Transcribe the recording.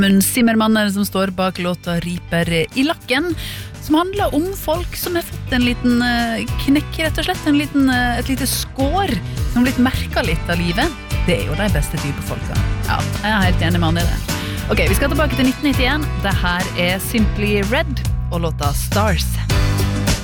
Zimmermann som står bak låta Riper i lakken, som handler om folk som har fått en liten knekk, rett og slett, et lite skår, som har blitt merket litt av livet. Det jo de beste type folka. Ja, jeg helt enig med han i det. Ok, vi skal tilbake til 1991. Det her Simply Red og låta Stars.